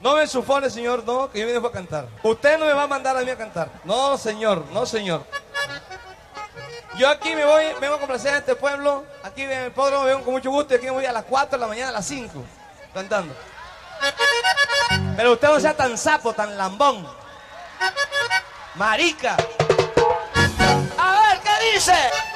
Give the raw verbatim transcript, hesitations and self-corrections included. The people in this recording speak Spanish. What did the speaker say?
No me supone, señor, no, que yo vine a cantar. Usted no me va a mandar a mí a cantar. No, señor, no, señor. Yo aquí me voy, vengo a complacer a este pueblo. Aquí en el podrómo vengo con mucho gusto y aquí me voy a las cuatro de la mañana, a las cinco, cantando. Pero usted no sea tan sapo, tan lambón. Marica. A ver, ¿qué dice?